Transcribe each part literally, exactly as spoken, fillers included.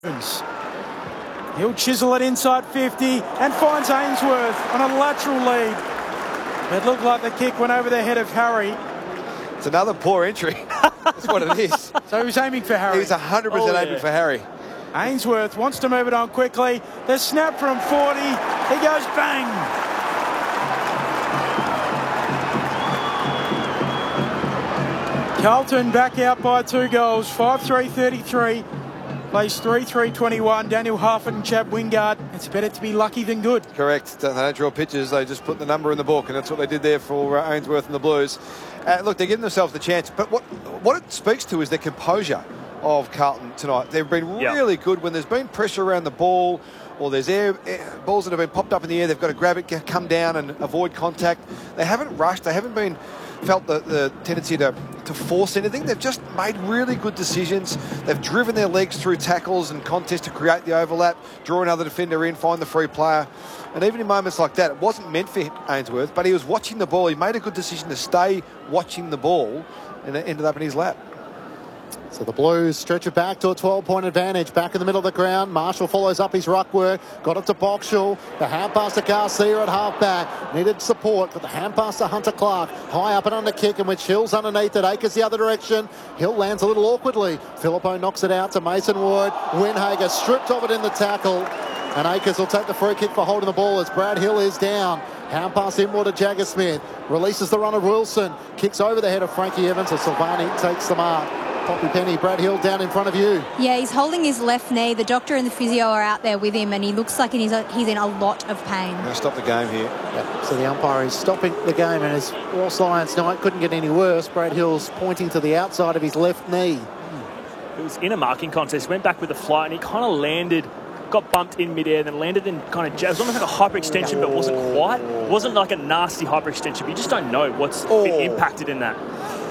He'll chisel it inside fifty and finds Ainsworth on a lateral lead. It looked like the kick went over the head of Harry. It's another poor entry. That's what it is. So he was aiming for Harry. He was one hundred percent oh, aiming yeah. for Harry. Ainsworth wants to move it on quickly. The snap from forty. He goes bang. Carlton back out by two goals. five three thirty-three. Plays three three twenty-one. Daniel Harford and Chad Wingard. It's better to be lucky than good. Correct. They don't draw pictures. They just put the number in the book, and that's what they did there for uh, Ainsworth and the Blues. Uh, look, they're giving themselves the chance. But what what it speaks to is their composure of Carlton tonight. They've been really yep. good when there's been pressure around the ball, or there's air, air balls that have been popped up in the air. They've got to grab it, come down and avoid contact. They haven't rushed. They haven't been felt the, the tendency to, to force anything. They've just made really good decisions. They've driven their legs through tackles and contests to create the overlap, draw another defender in, find the free player. And even in moments like that, it wasn't meant for Ainsworth, but he was watching the ball. He made a good decision to stay watching the ball, and it ended up in his lap. So the Blues stretch it back to a twelve-point advantage. Back in the middle of the ground. Marshall follows up his ruck work. Got it to Boxall. The hand pass to Garcia at half-back. Needed support, but the hand pass to Hunter Clark. High up and under kick, in which Hill's underneath it. Akers the other direction. Hill lands a little awkwardly. Phillippo knocks it out to Mason Wood. Winhager stripped of it in the tackle. And Akers will take the free kick for holding the ball as Brad Hill is down. Hand pass inward to Jagger Smith. Releases the run of Wilson. Kicks over the head of Frankie Evans as Silvani takes the mark. Poppy Penny, Brad Hill down in front of you. Yeah, he's holding his left knee. The doctor and the physio are out there with him, and he looks like he's, he's in a lot of pain. Going to stop the game here. Yep. So the umpire is stopping the game, and as Ross Lyons night couldn't get any worse, Brad Hill's pointing to the outside of his left knee. It was in a marking contest, went back with the flight, and he kind of landed, got bumped in midair, then landed in kind of jab. It was almost like a hyperextension, but wasn't quite. It wasn't like a nasty hyperextension, but you just don't know what's oh. been impacted in that.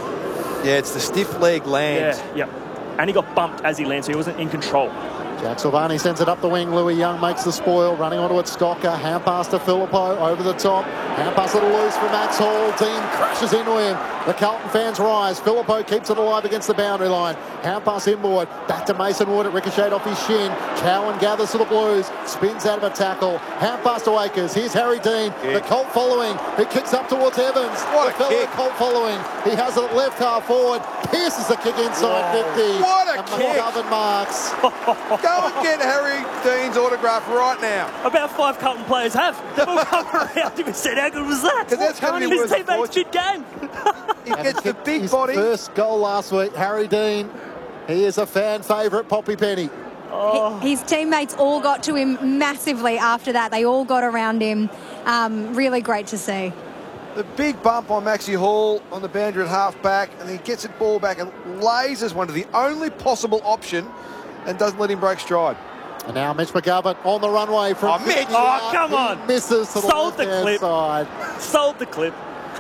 Yeah, it's the stiff leg land. Yeah, yeah. And he got bumped as he landed, so he wasn't in control. Jack Silvani sends it up the wing. Louis Young makes the spoil. Running onto it, Stocker. Hand pass to Phillippo. Over the top. Hand pass a little loose for Max Hall. Dean crashes into him. The Carlton fans rise. Phillippo keeps it alive against the boundary line. Hand pass inboard. Back to Mason Wood. It ricocheted off his shin. Cowan gathers to the Blues. Spins out of a tackle. Hand pass to Akers. Here's Harry Dean. Kick. The Colt following. He kicks up towards Evans. What the a kick. Colt following. He has it left half forward. Pierces the kick inside Whoa. fifty. What a and kick. McGovern marks. Go and get Harry Dean's autograph right now. About five Carlton players have. They've all come around him and said, how good was that? That's going to be his teammates mid-game. He gets the big his body. First goal last week, Harry Dean. He is a fan favourite, Poppy Penny. Oh. His teammates all got to him massively after that. They all got around him. Um, really great to see. The big bump on Maxie Hall on the boundary at half-back, and he gets it ball back and lasers one to the only possible option and doesn't let him break stride. And now Mitch McGovern on the runway from oh, Mitch. Oh, come on. Misses to the Sold the left-hand clip. side. Sold the clip.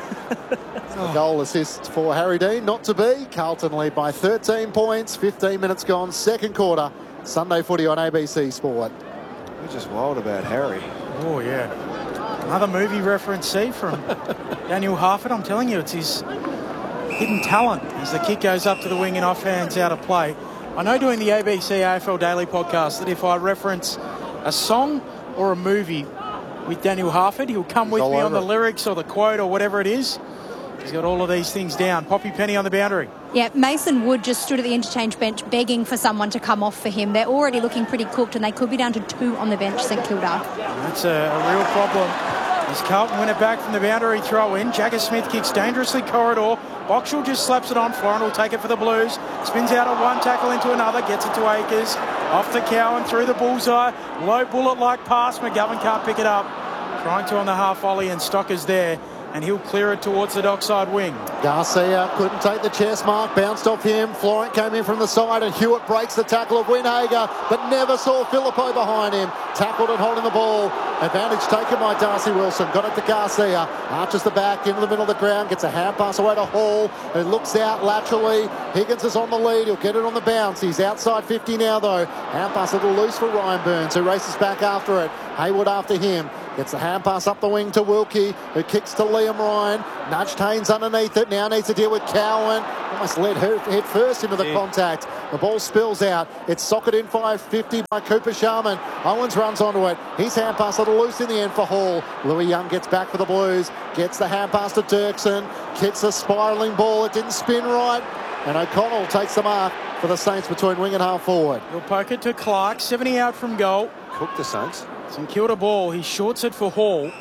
A goal assist for Harry Dean, not to be. Carlton lead by thirteen points, fifteen minutes gone, second quarter. Sunday footy on A B C Sport. We're just wild about Harry. Oh, yeah. Another movie reference, see, from Daniel Harford. I'm telling you, it's his hidden talent as the kick goes up to the wing and off hands out of play. I know doing the A B C A F L Daily podcast that if I reference a song or a movie with Daniel Harford, he'll come He's with me on the lyrics or the quote or whatever it is. He's got all of these things down. Poppy Penny on the boundary. Yeah, Mason Wood just stood at the interchange bench begging for someone to come off for him. They're already looking pretty cooked, and they could be down to two on the bench, St Kilda. That's a, a real problem. As Carlton win it back from the boundary throw in, Jagger Smith kicks dangerously corridor. Boxall just slaps it on. Florin will take it for the Blues. Spins out of one tackle into another. Gets it to Akers. Off to Cowan through the bullseye. Low bullet-like pass. McGovern can't pick it up. Trying to on the half volley, and Stocker's there. And he'll clear it towards the dockside wing. Garcia couldn't take the chest mark, bounced off him. Florent came in from the side, and Hewitt breaks the tackle of Winhager, but never saw Phillippo behind him. Tackled and holding the ball. Advantage taken by Darcy Wilson. Got it to Garcia. Arches the back into the middle of the ground. Gets a hand pass away to Hall, who looks out laterally. Higgins is on the lead. He'll get it on the bounce. He's outside fifty now, though. Hand pass a little loose for Ryan Burns, who races back after it. Hayward after him. Gets the hand pass up the wing to Wilkie, who kicks to Liam Ryan. Nudged Haynes underneath it. Now needs to deal with Cowan. Almost led her head first into the yeah. contact. The ball spills out. It's socket in five fifty by Cooper Sharman. Owens runs onto it. His hand pass a little loose in the end for Hall. Louis Young gets back for the Blues. Gets the hand pass to Dirksen. Kicks a spiralling ball. It didn't spin right. And O'Connell takes the mark for the Saints between wing and half forward. He'll poke it to Clark. seventy out from goal. Cook the Saints. St Kilda ball. He shorts it for Hall.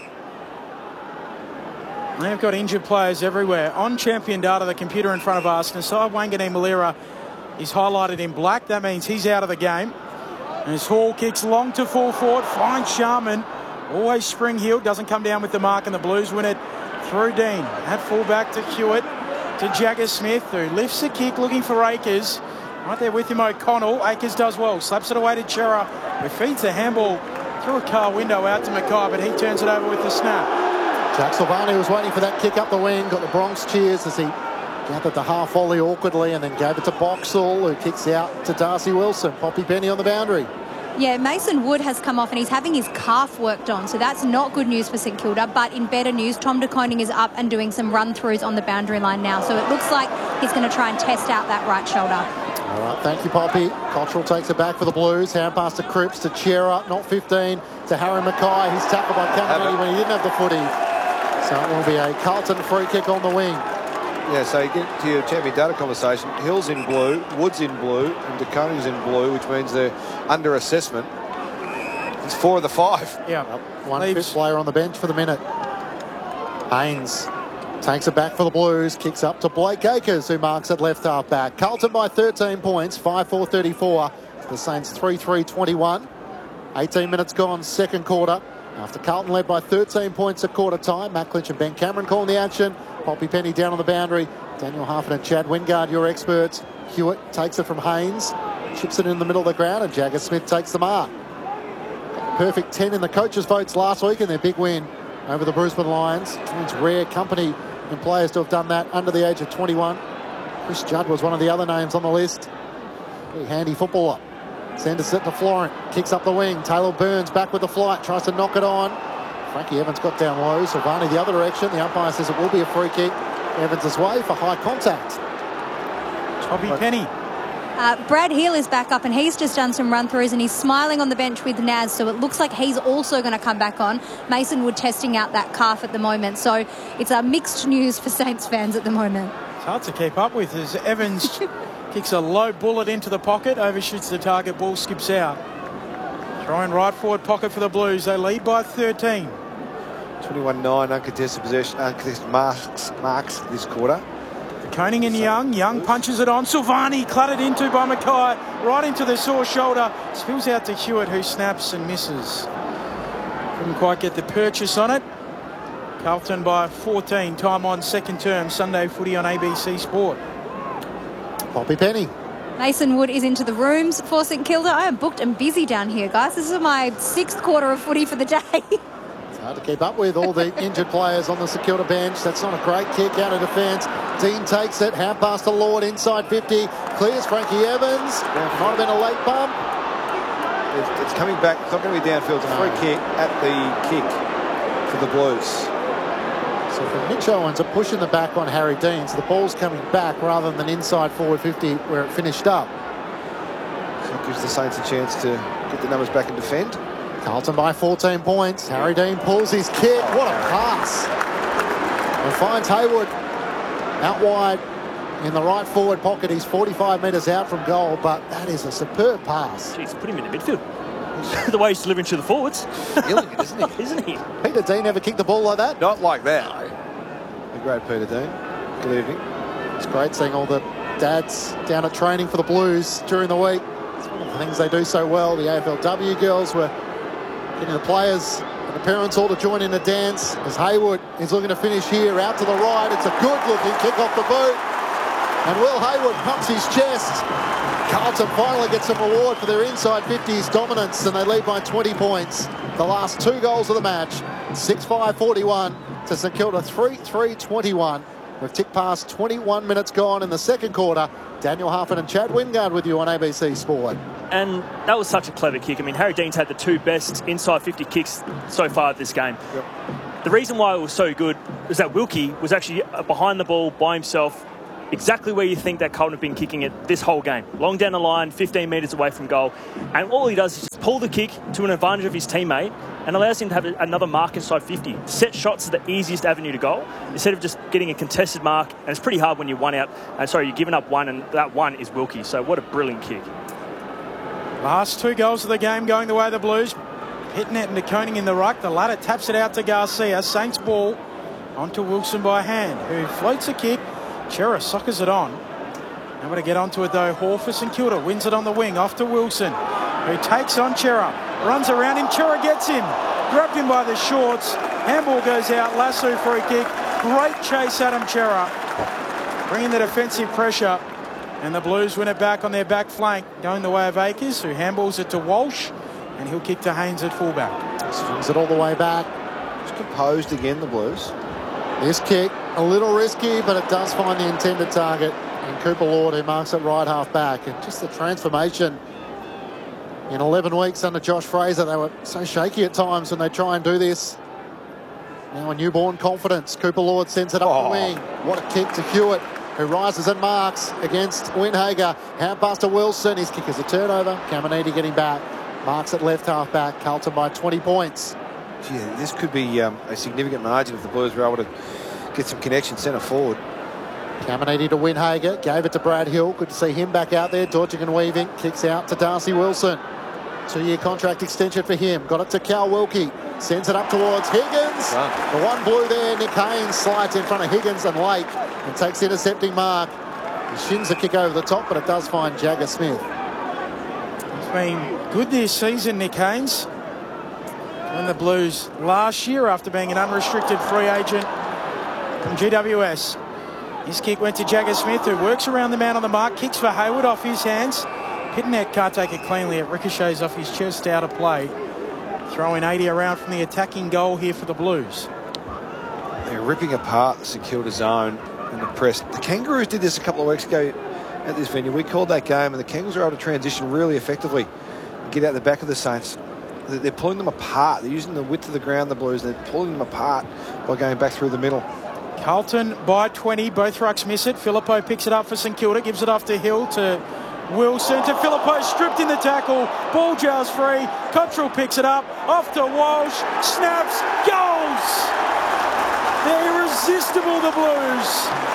They've got injured players everywhere. On champion data, the computer in front of us, Nasai Wanganeen Malira is highlighted in black. That means he's out of the game. And as Hall kicks long to full forward, finds Sharman. Always spring-heeled, doesn't come down with the mark, and the Blues win it through Dean. At fullback to Hewitt, to Jagger Smith, who lifts a kick looking for Akers. Right there with him, O'Connell. Akers does well. Slaps it away to Chera, who feeds the handball through a car window out to Mackay, but he turns it over with the snap. Jack Silvani was waiting for that kick up the wing. Got the Bronx cheers as he gathered the half volley awkwardly and then gave it to Boxall, who kicks out to Darcy Wilson. Poppy Penny on the boundary. Yeah, Mason Wood has come off and he's having his calf worked on, so that's not good news for St Kilda. But in better news, Tom de Koning is up and doing some run-throughs on the boundary line now, so it looks like he's going to try and test out that right shoulder. All right, thank you, Poppy. Cottrell takes it back for the Blues. Hand pass to Cripps, to Chera, not fifteen, to Harry Mackay. He's tackled by Caminiti when he didn't have the footy. So it will be a Carlton free kick on the wing. Yeah, so you get to your champion data conversation. Hill's in blue, Wood's in blue, and de Koning's in blue, which means they're under assessment. It's four of the five. Yeah. Yep. One fifth player on the bench for the minute. Haynes takes it back for the Blues, kicks up to Blake Acres, who marks at left half back. Carlton by thirteen points, five four thirty-four. The Saints three three twenty-one. eighteen minutes gone, second quarter. After Carlton led by thirteen points at quarter time, Matt Clinch and Ben Cameron calling the action. Poppy Penny down on the boundary. Daniel Harford and Chad Wingard, your experts. Hewitt takes it from Haynes, chips it in the middle of the ground, and Jagger Smith takes the mark. Perfect ten in the coaches' votes last week in their big win over the Brisbane Lions. It's rare company in players to have done that under the age of twenty-one. Chris Judd was one of the other names on the list. Very handy footballer. Sends it to Florent, kicks up the wing. Taylor Burns back with the flight, tries to knock it on. Frankie Evans got down low. Silvani the other direction. The umpire says it will be a free kick. Evans' way for high contact. Poppy Penny. Uh, Brad Hill is back up and he's just done some run-throughs and he's smiling on the bench with Naz, so it looks like he's also going to come back on. Mason Wood testing out that calf at the moment, so it's a mixed news for Saints fans at the moment. It's hard to keep up with as Evans kicks a low bullet into the pocket, overshoots the target, ball skips out. Throwing right forward pocket for the Blues. They lead by thirteen. twenty-one nine uncontested possession, uncontested marks, marks this quarter. Koning and Young. Young punches it on. Silvani cluttered into by Mackay. Right into the sore shoulder. Spills out to Hewitt, who snaps and misses. Couldn't quite get the purchase on it. Carlton by fourteen. Time on second term. Sunday footy on A B C Sport. Poppy Penny. Mason Wood is into the rooms for St Kilda. I am booked and busy down here, guys. This is my sixth quarter of footy for the day. It's hard to keep up with all the injured players on the St Kilda bench. That's not a great kick out of defence. Dean takes it. Hand pass to Lord inside fifty. Clears Frankie Evans. Might have been a late bump. It's, it's coming back. It's not going to be downfield. It's a free kick at the kick for the Blues. So for Mitch Owens, a push in the back on Harry Dean. So the ball's coming back rather than inside forward fifty where it finished up. So it gives the Saints a chance to get the numbers back and defend. Carlton by fourteen points. Harry Dean pulls his kick. What a pass. And finds Hayward out wide in the right forward pocket. He's forty-five metres out from goal, but that is a superb pass. Jeez, put him in the midfield. The way he's delivering to the forwards. Killing it, isn't he? Isn't he? Peter Dean ever kicked the ball like that? Not like that. The great Peter Dean. Good evening. It's great seeing all the dads down at training for the Blues during the week. It's one of the things they do so well. The A F L W girls were getting the players and the parents all to join in a dance as Hayward is looking to finish here. Out to the right. It's a good looking kick off the boot. And Will Hayward pumps his chest. Carlton finally gets some reward for their inside fifties dominance, and they lead by twenty points. The last two goals of the match, six five forty-one to St Kilda three three twenty-one. We've ticked past twenty-one minutes gone in the second quarter. Daniel Huffin and Chad Wingard with you on A B C Sport. And that was such a clever kick. I mean, Harry Dean's had the two best inside fifty kicks so far this game. Yep. The reason why it was so good was that Wilkie was actually behind the ball by himself, exactly where you think that Carlton have been kicking it this whole game. Long down the line, fifteen metres away from goal. And all he does is just pull the kick to an advantage of his teammate and allows him to have another mark inside fifty. Set shots are the easiest avenue to goal, instead of just getting a contested mark. And it's pretty hard when you're one out. Uh, sorry, you're giving up one, and that one is Wilkie. So what a brilliant kick. Last two goals of the game going the way of the Blues. Pitnet and DeConing in the ruck. The latter taps it out to Garcia. Saints ball onto Wilson by hand, who floats a kick. Chera soccers it on. Able to get onto it though. Horfer, St Kilda wins it on the wing. Off to Wilson, who takes on Chera. Runs around him. Chera gets him. Grabbed him by the shorts. Handball goes out. Lasso free kick. Great chase, Adam Chera. Bringing the defensive pressure. And the Blues win it back on their back flank. Going the way of Akers, who handballs it to Walsh. And he'll kick to Haynes at fullback. Swings it all the way back. It's composed again, the Blues. This kick, a little risky, but it does find the intended target. And Cooper Lord, who marks it right half back. And just the transformation in eleven weeks under Josh Fraser. They were so shaky at times when they try and do this. Now a newborn confidence. Cooper Lord sends it up Oh. the wing. What a kick to Hewitt, who rises and marks against Winhager. Hand pass to Wilson. His kick is a turnover. Caminiti getting back. Marks at left half back. Carlton by twenty points. Gee, this could be um, a significant margin if the Blues were able to get some connection centre forward. Caminiti to Winhager. Gave it to Brad Hill. Good to see him back out there, dodging and weaving. Kicks out to Darcy Wilson. Two-year contract extension for him. Got it to Cal Wilkie. Sends it up towards Higgins. Wow. The one blue there. Nick Haynes slides in front of Higgins and Lake and takes the intercepting mark. He shins the kick over the top, but it does find Jagger Smith. He's been good this season, Nick Haynes. And the Blues last year after being an unrestricted free agent from G W S. His kick went to Jagger Smith, who works around the man on the mark, kicks for Hayward off his hands. Pitnet can't take it cleanly. It ricochets off his chest out of play. Throwing eighty around from the attacking goal here for the Blues. They're ripping apart the St Kilda zone in the press. The Kangaroos did this a couple of weeks ago at this venue. We called that game, and the Kangaroos were able to transition really effectively and get out the back of the Saints. They're pulling them apart. They're using the width of the ground, the Blues. They're pulling them apart by going back through the middle. Carlton by twenty. Both rucks miss it. Filippo picks it up for St Kilda. Gives it off to Hill, to Wilson, to Filippo. Stripped in the tackle. Ball jars free. Cottrell picks it up. Off to Walsh. Snaps. Goals! They're irresistible, the Blues.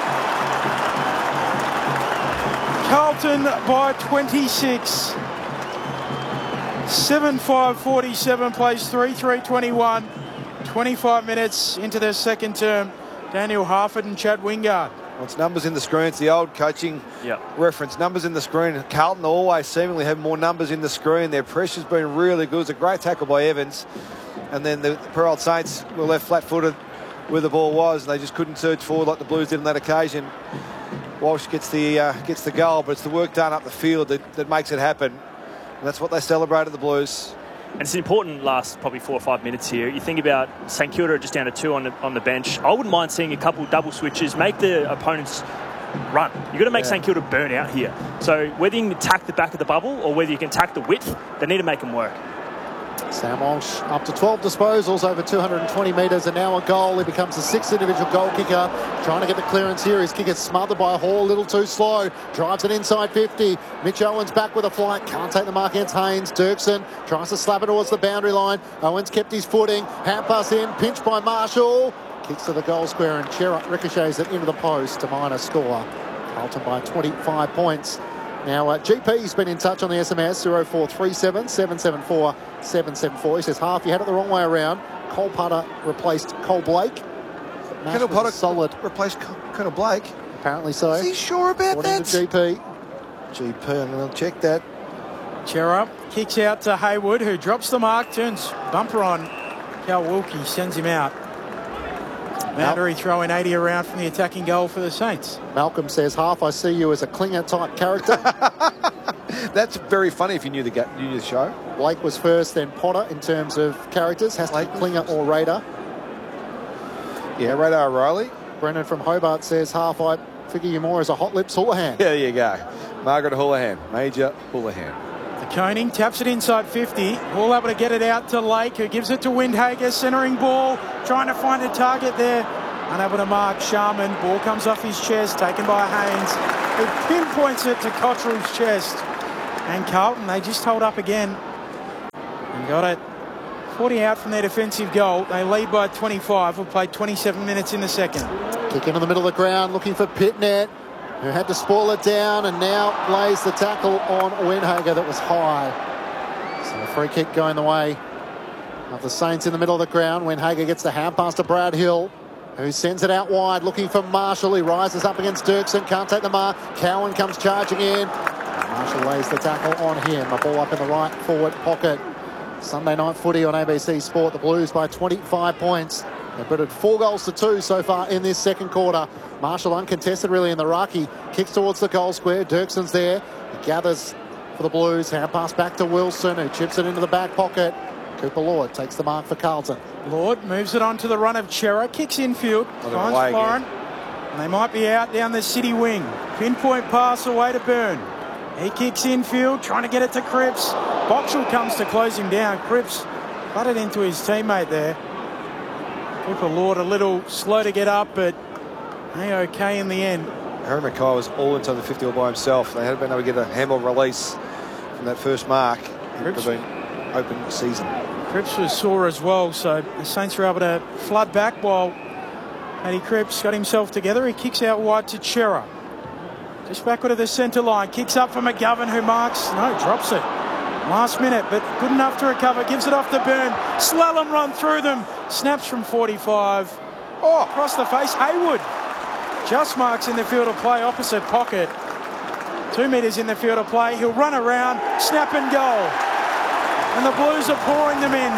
Carlton by twenty-six. seven five forty-seven plays three three twenty-one. twenty-five minutes into their second term. Daniel Harford and Chad Wingard. Well, it's numbers in the screen. It's the old coaching Yep. reference. Numbers in the screen. Carlton always seemingly have more numbers in the screen. Their pressure's been really good. It's a great tackle by Evans. And then the poor old Saints were left flat-footed where the ball was, and they just couldn't surge forward like the Blues did on that occasion. Walsh gets the uh, gets the goal, but it's the work done up the field that, that makes it happen. And that's what they celebrated, the Blues. And it's an important last probably four or five minutes here. You think about St Kilda just down to two on the, on the bench. I wouldn't mind seeing a couple double switches, make the opponents run. You've got to make Yeah. St Kilda burn out here. So whether you can attack the back of the bubble or whether you can attack the width, they need to make them work. Sam Walsh up to twelve disposals over two hundred twenty metres and now a goal. He becomes the sixth individual goal kicker. Trying to get the clearance here. His kick is smothered by Hall, a little too slow. Drives it inside fifty. Mitch Owens back with a flight. Can't take the mark against Haynes. Dirksen tries to slap it towards the boundary line. Owens kept his footing. Hand pass in. Pinched by Marshall. Kicks to the goal square and Chera ricochets it into the post to minor score. Carlton by twenty-five points. Now, uh, G P's been in touch on the S M S, zero four three seven, seven seven four, seven seven four. He says, half, you had it the wrong way around. Cole Putter replaced Cole Blake. Colonel Potter solid. replaced Colonel Blake. Apparently so. Is he sure about According that? to G P. G P, I'm going to check that. Chera kicks out to Hayward, who drops the mark, turns bumper on Cal Wilkie, sends him out. Boundary throwing eighty around from the attacking goal for the Saints. Malcolm says, half, I see you as a Klinger type character. That's very funny if you knew the ga- you knew the show. Blake was first, then Potter in terms of characters. Has to be Klinger or Raider. Yeah, Radar O'Reilly. Brendan from Hobart says, half, I figure you more as a hot lips Houlihan. Yeah, there you go. Margaret Houlihan, Major Houlihan. The Koning taps it inside fifty. All able to get it out to Lake, who gives it to Windhager. Centering ball, trying to find a target there. Unable to mark Sharman. Ball comes off his chest, taken by Haynes. He pinpoints it to Cottrell's chest. And Carlton, they just hold up again. And got it. forty out from their defensive goal. They lead by twenty-five. We've played twenty-seven minutes in the second. Kick into the middle of the ground, looking for Pitnet, who had to spoil it down and now lays the tackle on Windhager that was high. So a free kick going the way of the Saints in the middle of the ground. Windhager gets the hand pass to Brad Hill, who sends it out wide, looking for Marshall. He rises up against Dirksen, can't take the mark. Cowan comes charging in. Marshall lays the tackle on him. A ball up in the right forward pocket. Sunday night footy on A B C Sport. The Blues by twenty-five points. They've put it four goals to two so far in this second quarter. Marshall uncontested really in the ruck. He kicks towards the goal square. Dirksen's there. He gathers for the Blues. Hand pass back to Wilson, who chips it into the back pocket. Cooper Lord takes the mark for Carlton. Lord moves it on to the run of Chera. Kicks infield. Finds Florent. And they might be out down the city wing. Pinpoint pass away to Byrne. He kicks infield, trying to get it to Cripps. Boxall comes to close him down. Cripps butted into his teammate there. Cooper Lord a little slow to get up, but they okay in the end. Harry Mackay was all inside the fifty all by himself. They hadn't been able to get a handball release from that first mark. It would have been open season. Cripps was sore as well, so the Saints were able to flood back while Paddy Cripps got himself together. He kicks out wide to Chera. Just backward to the centre line. Kicks up for McGovern, who marks. No, drops it. Last minute, but good enough to recover. Gives it off to Byrne. Slalom run through them. Snaps from forty-five. Oh, across the face. Haywood just marks in the field of play opposite pocket. Two metres in the field of play. He'll run around. Snap and goal. And the Blues are pouring them in.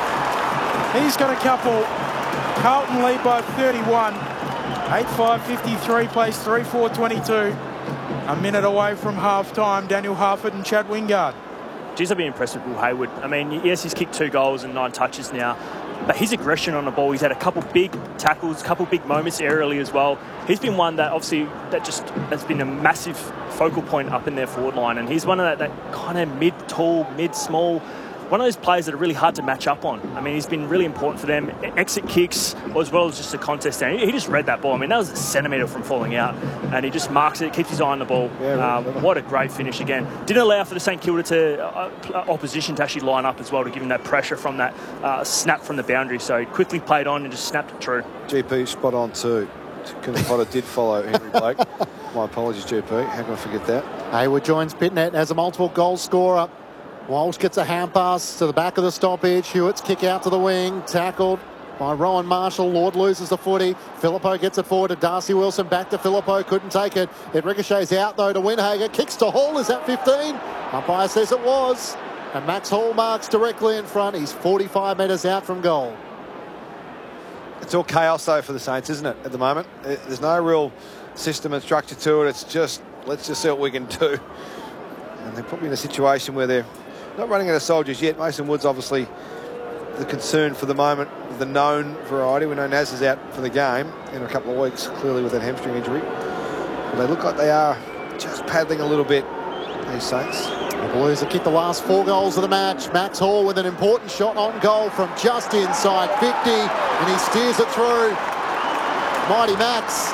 He's got a couple. Carlton lead by thirty-one. eight five fifty-three, plays three four twenty-two. A minute away from half-time. Daniel Harford and Chad Wingard. Geez, I've been impressed with Will Haywood. I mean, yes, he's kicked two goals and nine touches now, but his aggression on the ball, he's had a couple big tackles, a couple big moments aerially as well. He's been one that obviously that just has been a massive focal point up in their forward line, and he's one of that, that kind of mid-tall, mid-small, one of those players that are really hard to match up on. I mean, he's been really important for them. Exit kicks, as well as just a contest. And he just read that ball. I mean, that was a centimetre from falling out. And he just marks it, keeps his eye on the ball. Yeah, um, what a great finish again. Didn't allow for the St Kilda to, uh, opposition to actually line up as well, to give him that pressure from that uh, snap from the boundary. So he quickly played on and just snapped it through. G P spot on too. Potter did follow Henry Blake. My apologies, G P. How can I forget that? Haywood joins Pitnet as a multiple goal scorer. Walsh gets a hand pass to the back of the stoppage. Hewitt's kick out to the wing. Tackled by Rowan Marshall. Lord loses the footy. Phillippo gets it forward to Darcy Wilson. Back to Phillippo. Couldn't take it. It ricochets out though to Windhager. Kicks to Hall. Is that fifteen? Umpire says it was. And Max Hall marks directly in front. He's forty-five metres out from goal. It's all chaos though for the Saints, isn't it, at the moment? There's no real system and structure to it. It's just, let's just see what we can do. And they're probably in a situation where they're not running out of soldiers yet. Mason Wood's obviously the concern for the moment, the known variety. We know Naz is out for the game in a couple of weeks, clearly with that hamstring injury. But they look like they are just paddling a little bit, these Saints. The Blues have kicked the last four goals of the match. Max Hall with an important shot on goal from just inside fifty, and he steers it through. Mighty Max.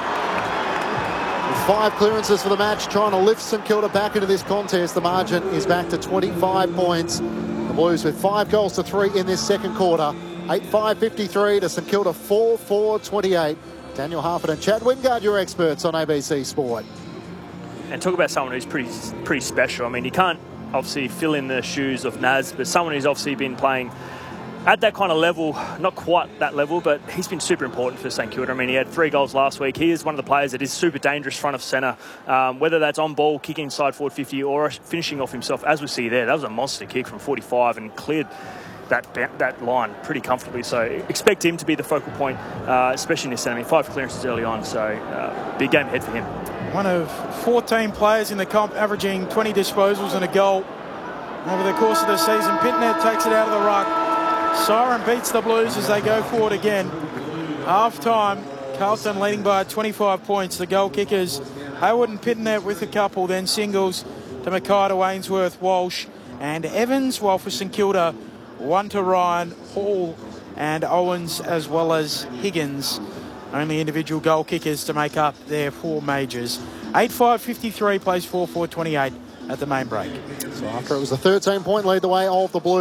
With five clearances for the match, trying to lift St Kilda back into this contest. The margin is back to twenty-five points. The Blues with five goals to three in this second quarter. eight five fifty-three to St Kilda four four twenty-eight. Daniel Harford and Chad Wingard, your experts on A B C Sport. And talk about someone who's pretty pretty special. I mean, you can't obviously fill in the shoes of Naz, but someone who's obviously been playing at that kind of level, not quite that level, but he's been super important for St Kilda. I mean, he had three goals last week. He is one of the players that is super dangerous front of centre, um, whether that's on ball, kicking inside forward fifty, or finishing off himself, as we see there. That was a monster kick from forty-five and cleared that that line pretty comfortably. So expect him to be the focal point, uh, especially in this centre. I mean, five clearances early on, so uh, big game ahead for him. one of fourteen players in the comp averaging twenty disposals and a goal over the course of the season. Pittonet takes it out of the ruck. Siren beats the Blues as they go forward again. Half time, Carlton leading by twenty-five points. The goal kickers, Hayward and Pittonet with a couple, then singles to Mackay, to Ainsworth, Walsh and Evans, while for St Kilda, one to Ryan, Hall and Owens, as well as Higgins. Only individual goal kickers to make up their four majors. eight five fifty-three plays four four twenty-eight at the main break. So after it was a thirteen point lead the way of the Blues.